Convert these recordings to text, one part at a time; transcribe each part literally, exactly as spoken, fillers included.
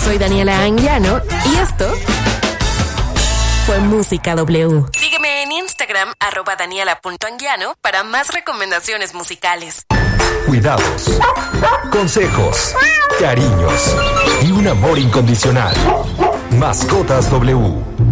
Soy Daniela Anguiano y esto fue Música W. Sígueme en Instagram, arroba daniela punto anguiano, para más recomendaciones musicales. Cuidados, consejos, cariños y un amor incondicional. Mascotas W.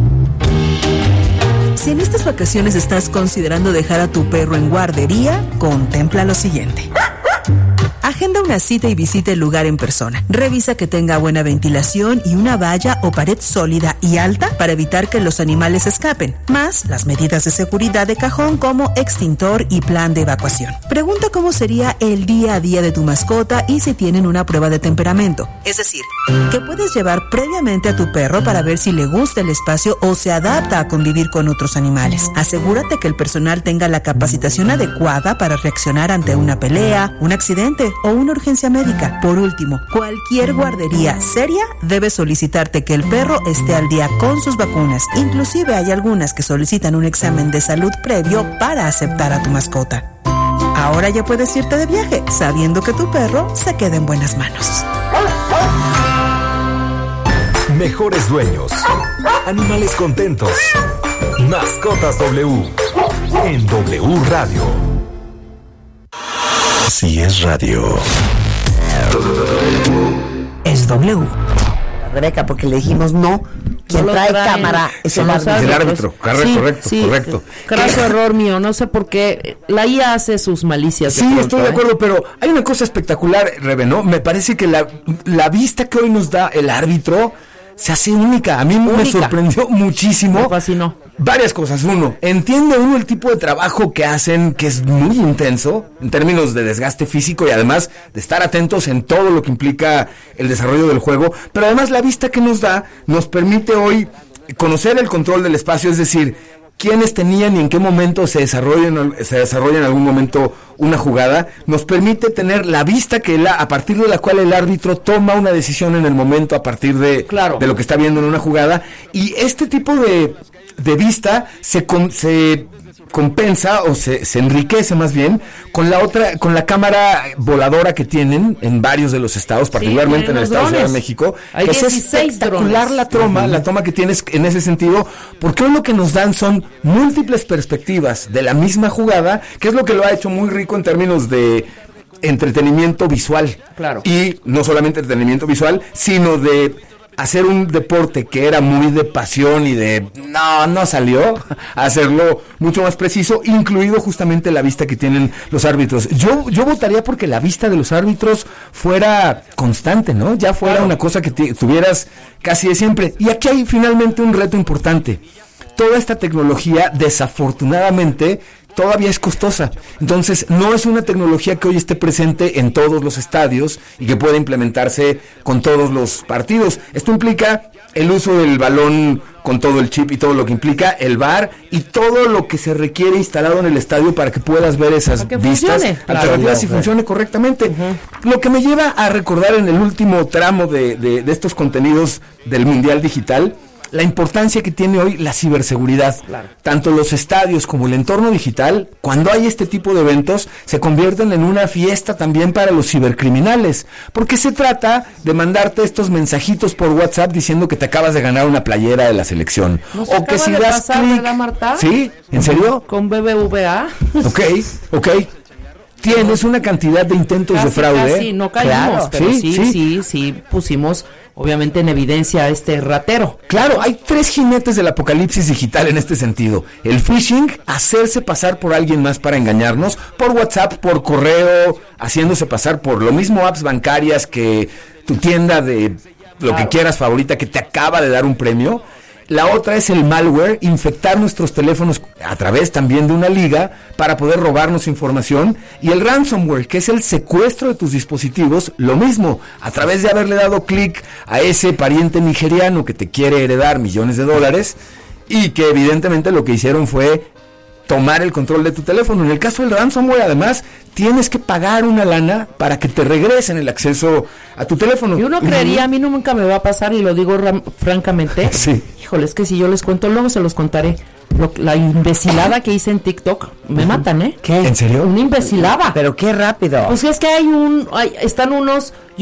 Si en estas vacaciones estás considerando dejar a tu perro en guardería, contempla lo siguiente. Agenda una cita y visita el lugar en persona. Revisa que tenga buena ventilación y una valla o pared sólida y alta para evitar que los animales escapen, más las medidas de seguridad de cajón como extintor y plan de evacuación. Pregunta cómo sería el día a día de tu mascota y si tienen una prueba de temperamento. Es decir, que puedes llevar previamente a tu perro para ver si le gusta el espacio o se adapta a convivir con otros animales. Asegúrate que el personal tenga la capacitación adecuada para reaccionar ante una pelea, un accidente o una urgencia médica. Por último, cualquier guardería seria debe solicitarte que el perro esté al día con sus vacunas. Inclusive hay algunas que solicitan un examen de salud previo para aceptar a tu mascota. Ahora ya puedes irte de viaje sabiendo que tu perro se queda en buenas manos. Mejores dueños, animales contentos. Mascotas W en W Radio. Si es radio, es W. Rebeca, porque le dijimos no. Quien no trae traen, cámara es el árbitro. El árbitro, correcto, sí, correcto, sí, correcto. Craso error mío, no sé por qué. La I A hace sus malicias. Sí, de pronto, estoy de acuerdo, ¿eh? Pero hay una cosa espectacular, Rebe, ¿no? Me parece que la, la vista que hoy nos da el árbitro se hace única. A mí única. Me sorprendió muchísimo. Me fascinó. Varias cosas. Uno, entiende uno el tipo de trabajo que hacen, que es muy intenso en términos de desgaste físico y además de estar atentos en todo lo que implica el desarrollo del juego. Pero además la vista que nos da nos permite hoy conocer el control del espacio, es decir, quiénes tenían y en qué momento se desarrolla, se desarrolla en algún momento una jugada, nos permite tener la vista que la, a partir de la cual el árbitro toma una decisión en el momento a partir de, claro. de lo que está viendo en una jugada. Y este tipo de, de vista se, con, se compensa o se, se enriquece más bien con la otra, con la cámara voladora que tienen en varios de los estados, particularmente sí, en el estado de México. Hay que es espectacular drones. la toma, uh-huh. la toma que tienes en ese sentido, porque hoy lo que nos dan son múltiples perspectivas de la misma jugada, que es lo que lo ha hecho muy rico en términos de entretenimiento visual. Claro. Y no solamente entretenimiento visual, sino de hacer un deporte que era muy de pasión y de no, no salió, a hacerlo mucho más preciso, incluido justamente la vista que tienen los árbitros. Yo yo votaría porque la vista de los árbitros fuera constante, ¿no? Ya fuera claro. una cosa que t- tuvieras casi de siempre. Y aquí hay finalmente un reto importante. Toda esta tecnología, desafortunadamente, todavía es costosa. Entonces, no es una tecnología que hoy esté presente en todos los estadios y que pueda implementarse con todos los partidos. Esto implica el uso del balón con todo el chip y todo lo que implica el V A R y todo lo que se requiere instalado en el estadio para que puedas ver esas vistas funcione, alternativas claro, y funcione correctamente. Uh-huh. Lo que me lleva a recordar en el último tramo de, de, de estos contenidos del Mundial Digital, la importancia que tiene hoy la ciberseguridad. Claro. Tanto los estadios como el entorno digital, cuando hay este tipo de eventos, se convierten en una fiesta también para los cibercriminales, porque se trata de mandarte estos mensajitos por WhatsApp diciendo que te acabas de ganar una playera de la selección. ¿No o que si de das pasar, clic, ¿verdad, Marta? ¿Sí? ¿En serio? Con B B V A. Ok, ok. Tienes una cantidad de intentos casi, de fraude. Casi, no caímos, claro, pero sí, sí, sí, sí, sí, sí pusimos obviamente en evidencia a este ratero. Claro, hay tres jinetes del apocalipsis digital en este sentido. El phishing, hacerse pasar por alguien más para engañarnos, por WhatsApp, por correo, haciéndose pasar por lo mismo apps bancarias que tu tienda de lo claro. que quieras favorita que te acaba de dar un premio. La otra es el malware, infectar nuestros teléfonos a través también de una liga para poder robarnos información. Y el ransomware, que es el secuestro de tus dispositivos, lo mismo, a través de haberle dado clic a ese pariente nigeriano que te quiere heredar millones de dólares y que evidentemente lo que hicieron fue tomar el control de tu teléfono. En el caso del ransomware, además, tienes que pagar una lana para que te regresen el acceso a tu teléfono. Y uno creería, uh-huh. a mí no nunca me va a pasar, y lo digo ram- francamente. Sí. Híjole, es que si yo les cuento, luego se los contaré. Lo, la imbecilada que hice en TikTok, me matan, ¿eh? ¿Qué? ¿En serio? Una imbecilada. Pero qué rápido. Pues es que hay un, hay, están unos, yo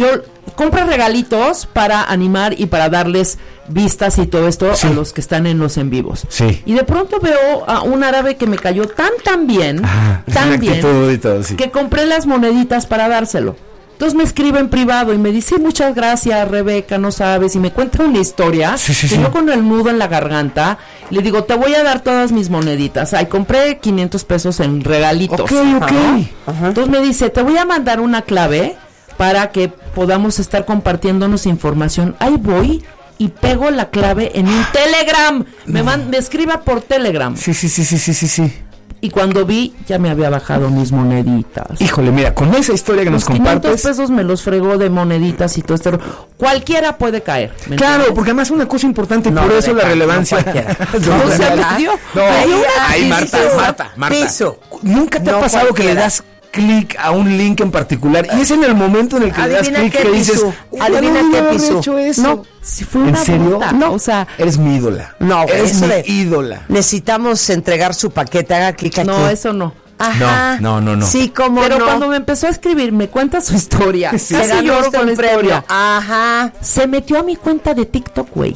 compra regalitos para animar y para darles vistas y todo esto sí. a los que están en los en vivos. Sí. Y de pronto veo a un árabe que me cayó tan tan bien, ah, tan bien, todo, sí. que compré las moneditas para dárselo. Entonces me escribe en privado y me dice, muchas gracias, Rebeca, no sabes, y me cuenta una historia, sí, sí, que sí. yo con el nudo en la garganta, le digo, te voy a dar todas mis moneditas. Ay, compré quinientos pesos en regalitos. Ok, ok. Ajá. Entonces me dice, te voy a mandar una clave para que podamos estar compartiéndonos información. Ahí voy y pego la clave en un Telegram. Me, man, me escriba por Telegram. Sí, sí, sí, sí, sí, sí, sí. Y cuando vi, ya me había bajado mis moneditas. Híjole, mira, con esa historia que los nos compartes... quinientos pesos me los fregó de moneditas y todo esto. Cualquiera puede caer. Claro, entiendes? Porque además una cosa importante, no, por eso la relevancia... No, no, se me dio. No, ahí, Marta, Marta, Marta. Piso. ¿Nunca te no ha pasado cualquiera. que le das clic a un link en particular y es en el momento en el que Adivina le das clic que dices, adivina no, qué no piso? Hecho eso. No, si fue una ¿En serio? Bruta. No, o sea, eres mi ídola. No, eres eso mi de, ídola. Necesitamos entregar su paquete, haga clic aquí. No, eso no. Ajá. No, no, no, no. Sí, cómo Pero no. cuando me empezó a escribir, me cuenta su historia. Sí, se lloro con la historia. Ajá. Se metió a mi cuenta de TikTok, güey.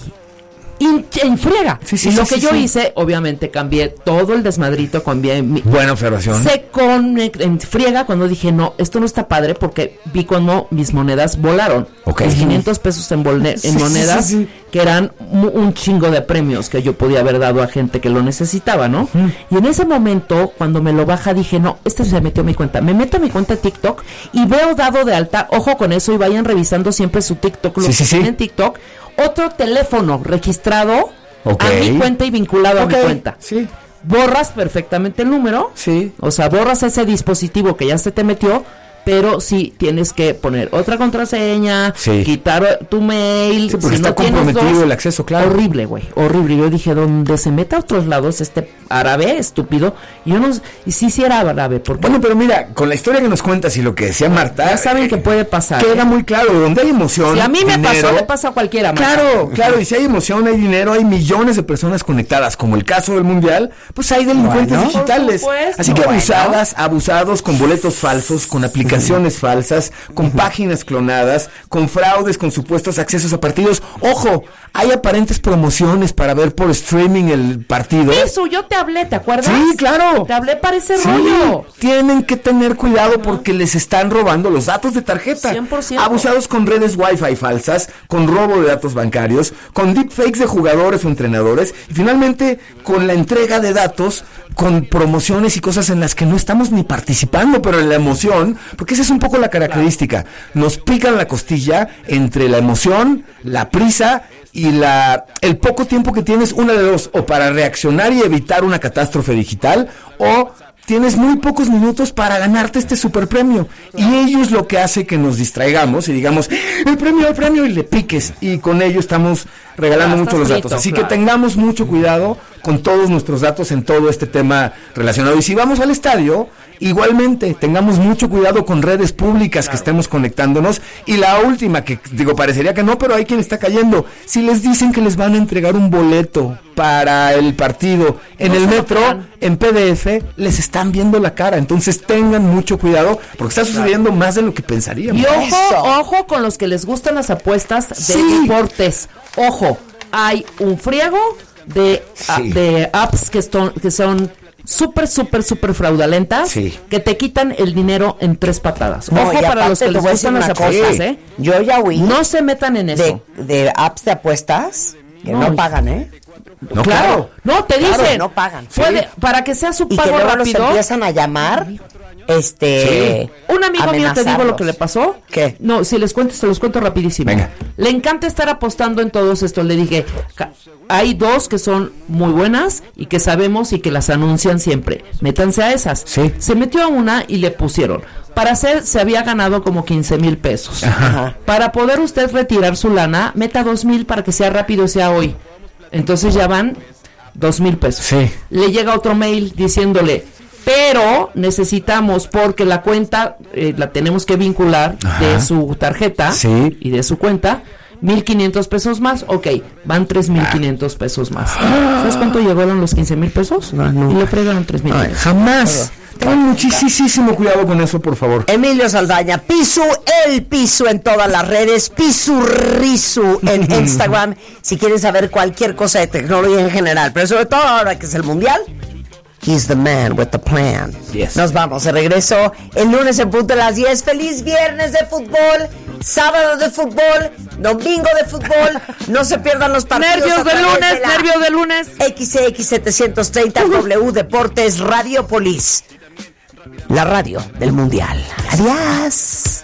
En, en friega. Sí, sí, y sí, lo sí, que yo sí. hice, obviamente, cambié todo el desmadrito, cambié mi... Buena observación. Se con en friega cuando dije, no, esto no está padre, porque vi cuando mis monedas volaron. Okay. Mis quinientos pesos en, volne, en monedas, sí, sí, sí. que eran un chingo de premios que yo podía haber dado a gente que lo necesitaba, ¿no? Uh-huh. Y en ese momento, cuando me lo baja, dije, no, este se metió a mi cuenta. Me meto a mi cuenta de TikTok y veo dado de alta, ojo con eso, y vayan revisando siempre su TikTok, los sí, sí, que sí. tienen TikTok, otro teléfono registrado okay. a mi cuenta y vinculado okay. a mi cuenta. Sí. Borras perfectamente el número. Sí. O sea, borras ese dispositivo que ya se te metió, pero sí tienes que poner otra contraseña, sí. quitar tu mail. Sí, porque si está no comprometido dos, el acceso, claro. Horrible, güey, horrible. Yo dije, donde se meta a otros lados este árabe estúpido, yo no, y sí, sí era árabe. Porque bueno, pero mira, con la historia que nos cuentas y lo que decía Marta, ya saben eh, que puede pasar. Queda ¿eh? muy claro, donde hay emoción. Si a mí me dinero, pasó, le pasa a cualquiera. Claro, Marta. Claro, y si hay emoción, hay dinero, hay millones de personas conectadas, como el caso del Mundial, pues hay delincuentes bueno, digitales. Así que bueno. abusadas, abusados con boletos falsos, con aplicaciones falsas, con uh-huh. páginas clonadas, con fraudes, con supuestos accesos a partidos. Ojo, hay aparentes promociones para ver por streaming el partido. Eso, yo te hablé, ¿te acuerdas? Sí, claro. Te hablé para ese sí, rollo. Tienen que tener cuidado porque les están robando los datos de tarjeta. cien por ciento. Abusados con redes Wi-Fi falsas, con robo de datos bancarios, con deepfakes de jugadores o entrenadores y finalmente con la entrega de datos con promociones y cosas en las que no estamos ni participando, pero en la emoción, porque esa es un poco la característica. Nos pican la costilla entre la emoción, la prisa y la el poco tiempo que tienes, una de dos, o para reaccionar y evitar una catástrofe digital, o tienes muy pocos minutos para ganarte este super premio. Y ello es lo que hace que nos distraigamos y digamos, el premio, el premio, y le piques. Y con ello estamos regalando mucho los datos. Así claro. que tengamos mucho cuidado con todos nuestros datos en todo este tema relacionado. Y si vamos al estadio, igualmente, tengamos mucho cuidado con redes públicas claro. que estemos conectándonos. Y la última, que digo, parecería que no, pero hay quien está cayendo. Si les dicen que les van a entregar un boleto para el partido en no el metro, en P D F, les están viendo la cara. Entonces tengan mucho cuidado, porque está sucediendo claro. más de lo que pensaríamos. Y ojo, ojo con los que les gustan las apuestas de sí. deportes. Ojo, hay un friego de, sí. a, de apps que, son, que son súper, súper, súper fraudulentas, sí. que te quitan el dinero en tres patadas. No, ojo para los que les gustan las apuestas, cosa. ¿eh? Yo ya oí. No se metan en eso. De, de apps de apuestas que no, no pagan, ¿eh? No, claro. No, te claro, dicen. no pagan. Puede, sí. Para que sea su y pago que luego rápido. Los empiezan a llamar. Este. Sí. Un amigo mío, te digo lo que le pasó. ¿Qué? No, si les cuento, se los cuento rapidísimo. Venga. Le encanta estar apostando en todos estos. Le dije, hay dos que son muy buenas y que sabemos y que las anuncian siempre. Métanse a esas. Sí. Se metió a una y le pusieron. Para hacer, se había ganado como quince mil pesos. Ajá. Para poder usted retirar su lana, meta dos mil para que sea rápido, sea hoy. Entonces ya van dos mil pesos. Sí. Le llega otro mail diciéndole, pero necesitamos, porque la cuenta eh, la tenemos que vincular Ajá. de su tarjeta sí. y de su cuenta, mil quinientos pesos más, ok, van tres mil quinientos pesos más. ¿Sabes cuánto llegaron los quince mil pesos? No, no. Y le fregaron tres mil. Jamás. Ten muchísimo cuidado con eso, por favor. Emilio Saldaña, Pisu, el Pisu en todas las redes, Pisu Risu en Instagram, si quieren saber cualquier cosa de tecnología en general, pero sobre todo ahora que es el Mundial, he's the man with the plan. Yes. Nos vamos de regreso el lunes en punto de las diez. Feliz viernes de fútbol, sábado de fútbol, domingo de fútbol. No se pierdan los partidos. Nervios de lunes, de nervios de lunes. X X setecientos treinta W Deportes Radiopolis, la radio del Mundial. Adiós.